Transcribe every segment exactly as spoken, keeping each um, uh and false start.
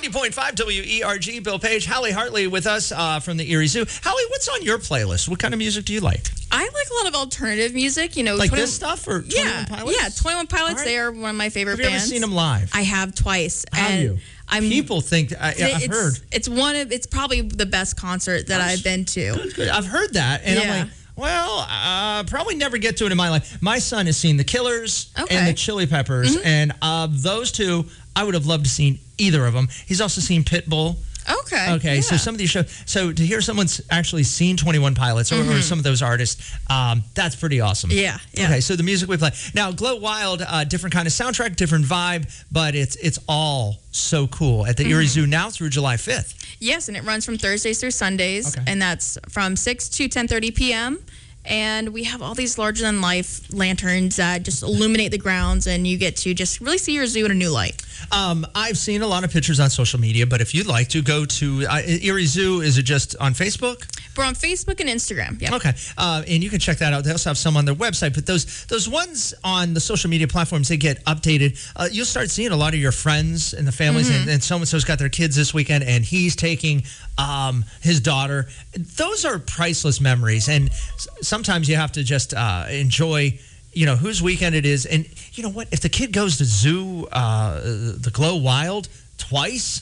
ninety point five W E R G, Bill Page, Hallie Hartley with us uh, from the Erie Zoo. Hallie, what's on your playlist? What kind of music do you like? I like a lot of alternative music, you know. Like twenty this stuff or yeah, twenty-one Pilots? Yeah, twenty-one Pilots, Right. they are one of my favorite Have you bands. ever seen them live? I have twice. Have and you? I'm, People think, I, I've it's, heard. It's one of, it's probably the best concert that I've been to. Good, good. I've heard that, and Yeah. I'm like, well, uh, probably never get to it in my life. My son has seen the Killers Okay. and the Chili Peppers, Mm-hmm. and of those two, I would have loved to seen either of them. He's also seen Pitbull. Okay. Okay, yeah. so some of these shows, so to hear someone's actually seen twenty-one Pilots or, Mm-hmm. or some of those artists, um, that's pretty awesome. Yeah, yeah. Okay, so the music we play now, Glow Wild, uh, different kind of soundtrack, different vibe, but it's it's all so cool at the Mm-hmm. Erie Zoo now through July fifth. Yes, and it runs from Thursdays through Sundays, Okay. and that's from six to ten thirty p.m. And we have all these larger-than-life lanterns that just illuminate the grounds, and you get to just really see your zoo in a new light. Um, I've seen a lot of pictures on social media, but if you'd like to go to uh, Erie Zoo, is it just on Facebook? We're on Facebook and Instagram. Yeah. Okay, uh, and you can check that out. They also have some on their website, but those those ones on the social media platforms, they get updated. Uh, you'll start seeing a lot of your friends and the families, Mm-hmm. and, and so-and-so's got their kids this weekend, and he's taking um, his daughter. Those are priceless memories, and s- sometimes you have to just uh, enjoy, you know, whose weekend it is. And you know what? If the kid goes to zoo, uh, the Glow Wild twice,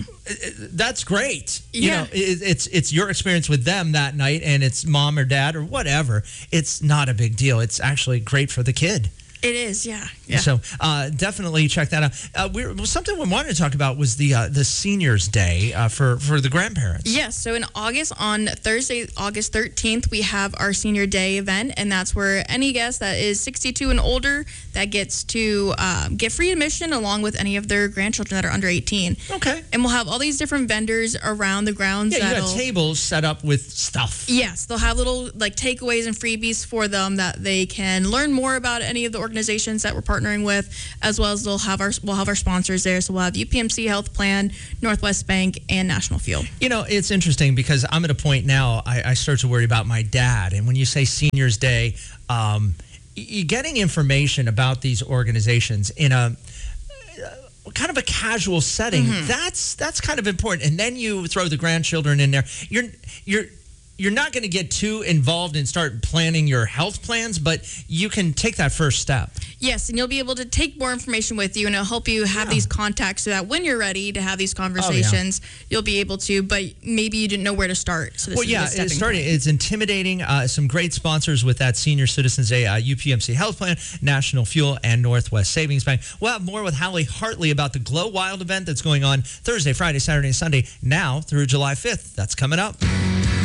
that's great. You Yeah. know, it, it's it's your experience with them that night, and it's mom or dad or whatever. It's not a big deal. It's actually great for the kid. It is, yeah. yeah. So uh, definitely check that out. Uh, we're, well, something we wanted to talk about was the uh, the Seniors Day uh, for for the grandparents. Yes, so in August, on Thursday, August thirteenth, we have our Senior Day event, and that's where any guest that is sixty-two and older that gets to um, get free admission along with any of their grandchildren that are under eighteen. Okay. And we'll have all these different vendors around the grounds. Yeah, you that'll- got tables set up with stuff. Yes, they'll have little like takeaways and freebies for them that they can learn more about any of the organizations that we're partnering with, as well as they'll have our we'll have our sponsors there. So we'll have U P M C Health Plan, Northwest Bank, and National Fuel. You know, it's interesting because I'm at a point now, I, I start to worry about my dad. And when you say Seniors Day, um, you're getting information about these organizations in a uh, kind of a casual setting. Mm-hmm. That's that's kind of important. And then you throw the grandchildren in there. You're you're you're not going to get too involved and start planning your health plans, but you can take that first step. Yes, and you'll be able to take more information with you, and it'll help you have Yeah. these contacts so that when you're ready to have these conversations, you'll be able to. But maybe you didn't know where to start. So this Well, is a yeah, good stepping it's starting. point. It's intimidating. Uh, some great sponsors with that Senior Citizens Day, uh, U P M C Health Plan, National Fuel, and Northwest Savings Bank. We'll have more with Hallie Hartley about the Glow Wild event that's going on Thursday, Friday, Saturday, and Sunday now through July fifth. That's coming up.